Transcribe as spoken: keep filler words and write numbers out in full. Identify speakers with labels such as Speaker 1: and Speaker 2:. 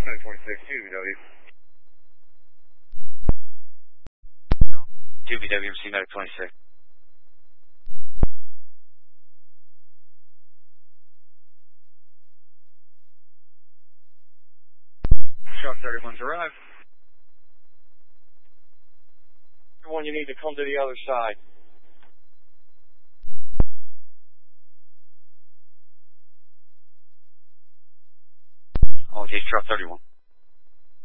Speaker 1: seven twenty-six, two B W.
Speaker 2: two B W, receive medic twenty-six.
Speaker 1: Truck thirty-one's arrived.
Speaker 3: Everyone, you need to come to the other side.
Speaker 2: Oh, geez, truck thirty-one.